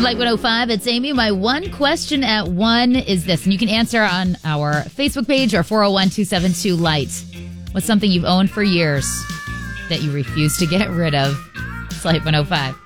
Light 105, it's Amy. My one question at 1 is this, and you can answer on our Facebook page or 401-272-LIGHT. What's something you've owned for years that you refuse to get rid of? It's Light 105.